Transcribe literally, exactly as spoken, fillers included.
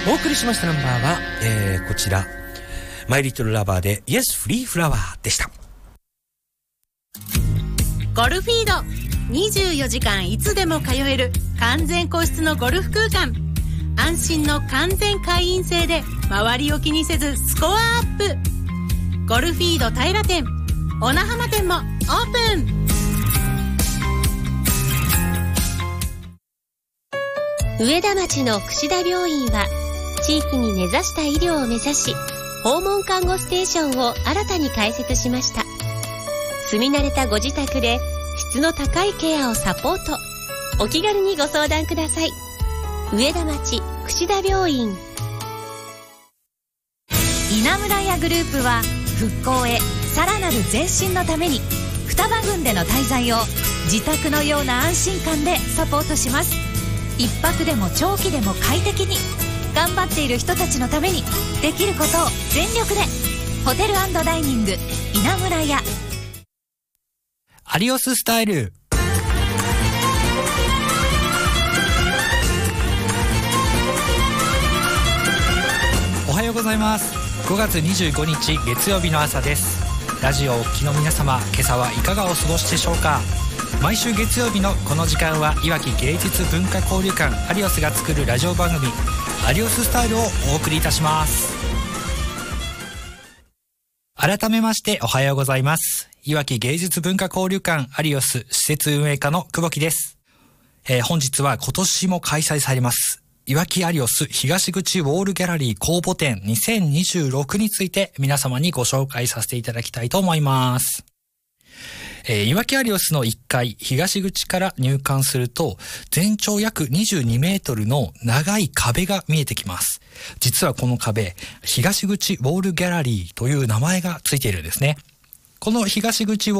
お送りしましたナンバーは、えー、こちらマイリトルラバーで Yes フリーフラワーでした。 ゴルフィード、にじゅうよじかんいつでも通える完全個室のゴルフ空間。安心の完全会員制で周りを気にせずスコアアップ。ゴルフィード平店、小名浜店もオープン。 上田町の櫛田病院は地域に根ざした医療を目指し、訪問看護ステーションを新たに開設しました。住み慣れたご自宅で質の高いケアをサポート。お気軽にご相談ください。上田町櫛田病院。 稲村屋グループは復興へさらなる前進のために、双葉郡での滞在を自宅のような安心感でサポートします。一泊でも長期でも快適に、頑張っている人たちのためにできることを全力で。ホテル&ダイニング稲村屋。 アリオススタイル。おはようございます。ごがつにじゅうごにち月曜日の朝です。ラジオをお聞きの皆様、今朝はいかがお過ごしでしょうか。毎週月曜日のこの時間は、いわき芸術文化交流館アリオスが作るラジオ番組アリオススタイルをお送りいたします。改めましておはようございます。いわき芸術文化交流館アリオス施設運営課の久保木です。えー、本日は今年も開催されますいわきアリオス東口ウォールギャラリー公募展にせんにじゅうろくについて皆様にご紹介させていただきたいと思います。えー、いわきアリオスのいっかい東口から入館すると、全長約にじゅうにメートルの長い壁が見えてきます。実はこの壁、東口ウォールギャラリーという名前がついているんですね。この東口ウォール